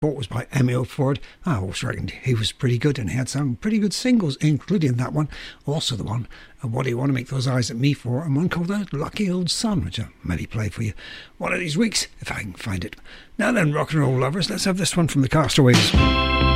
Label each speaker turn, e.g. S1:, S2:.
S1: bought was by Emil Ford. I always reckoned he was pretty good, and he had some pretty good singles, including that one. Also the one, What Do You Want to Make Those Eyes at Me For, and one called Lucky Old Son, which I'll maybe play for you one of these weeks, if I can find it. Now then, rock and roll lovers, let's have this one from the Castaways.